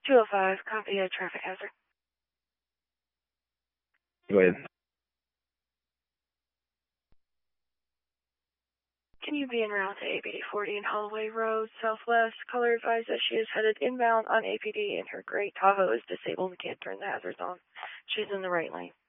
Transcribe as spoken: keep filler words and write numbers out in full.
two oh five, copy a traffic hazard. Go ahead. Can you be en route to A P D forty in Holloway Road, Southwest? Caller advised that she is headed inbound on A P D and her gray Tahoe is disabled and can't turn the hazards on. She's in the right lane.